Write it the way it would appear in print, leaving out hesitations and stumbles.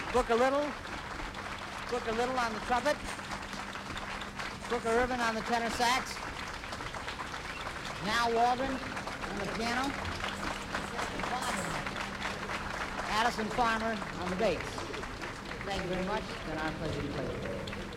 Booker Little on the trumpet, Booker Irvin on the tenor sax, Now Waldron on the piano, Addison Farmer on the bass. Thank you very much. It's been our pleasure to play with you.